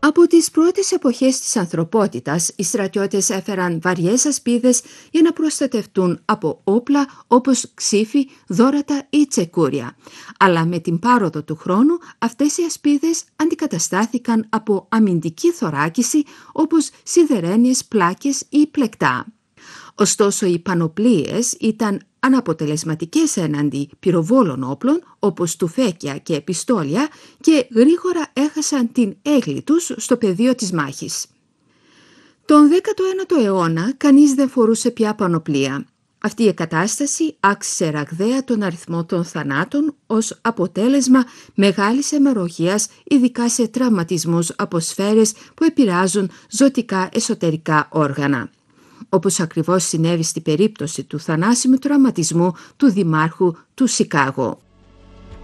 Από τις πρώτες εποχές της ανθρωπότητας, οι στρατιώτες έφεραν βαριές ασπίδες για να προστατευτούν από όπλα όπως ξύφη, δώρατα ή τσεκούρια. Αλλά με την πάροδο του χρόνου, αυτές οι ασπίδες αντικαταστάθηκαν από αμυντική θωράκιση όπως σιδερένιες πλάκες ή πλεκτά. Ωστόσο, οι πανοπλίες ήταν αναποτελεσματικές έναντι πυροβόλων όπλων όπως τουφέκια και πιστόλια και γρήγορα έχασαν την έγκλη τους στο πεδίο της μάχης. Τον 19ο αιώνα κανείς δεν φορούσε πια πανοπλία. Αυτή η κατάσταση άξισε ραγδαία τον αριθμό των θανάτων ως αποτέλεσμα μεγάλης αιμορραγίας, ειδικά σε τραυματισμούς από σφαίρες που επηρεάζουν ζωτικά εσωτερικά όργανα. Όπως ακριβώς συνέβη στην περίπτωση του θανάσιμου τραυματισμού του δημάρχου του Σικάγο.